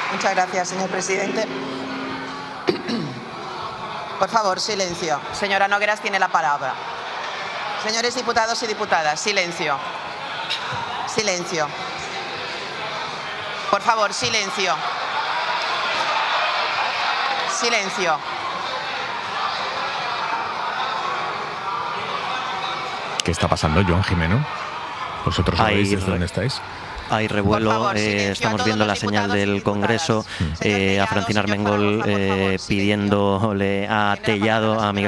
Muchas gracias, señor presidente. Por favor, silencio. Señora Nogueras tiene la palabra. Señores diputados y diputadas, silencio. Silencio. Por favor, silencio. Silencio. ¿Qué está pasando, Joan Jimeno? ¿Vosotros sabéis desde dónde estáis? Hay revuelo, estamos viendo la señal del Congreso, a Francina Armengol pidiéndole a Tellado, a Miguel